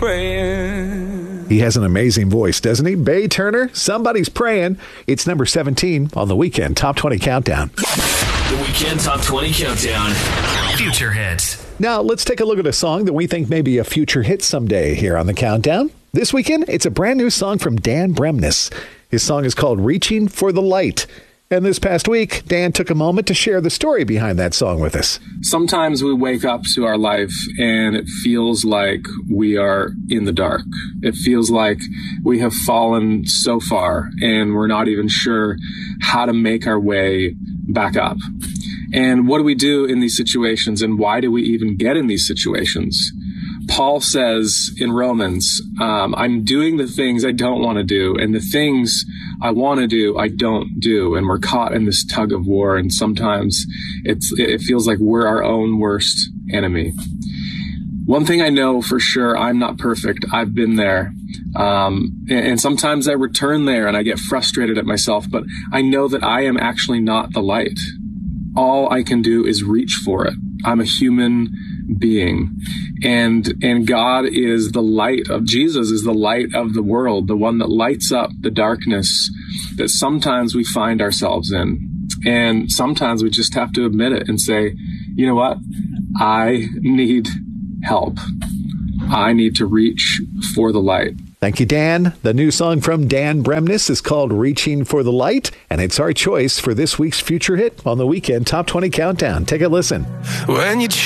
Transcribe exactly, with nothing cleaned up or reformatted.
praying. He has an amazing voice, doesn't he? Bay Turner, Somebody's Praying. It's number seventeen on the Weekend Top twenty Countdown. The Weekend Top twenty Countdown. Future hits. Now, let's take a look at a song that we think may be a future hit someday here on the Countdown. This weekend, it's a brand new song from Dan Bremnes. His song is called Reaching for the Light. And this past week, Dan took a moment to share the story behind that song with us. Sometimes we wake up to our life and it feels like we are in the dark. It feels like we have fallen so far and we're not even sure how to make our way back up. And what do we do in these situations, and why do we even get in these situations? Paul says in Romans, um, I'm doing the things I don't want to do, and the things I want to do, I don't do. And we're caught in this tug of war, and sometimes it's, it feels like we're our own worst enemy. One thing I know for sure, I'm not perfect. I've been there. Um, and, and sometimes I return there and I get frustrated at myself, but I know that I am actually not the light. All I can do is reach for it. I'm a human being. And, and God is the light of, Jesus is the light of the world, the one that lights up the darkness that sometimes we find ourselves in. And sometimes we just have to admit it and say, you know what? I need help. I need to reach for the light. Thank you, Dan. The new song from Dan Bremnes is called Reaching for the Light, and it's our choice for this week's future hit on the Weekend Top twenty Countdown. Take a listen. When you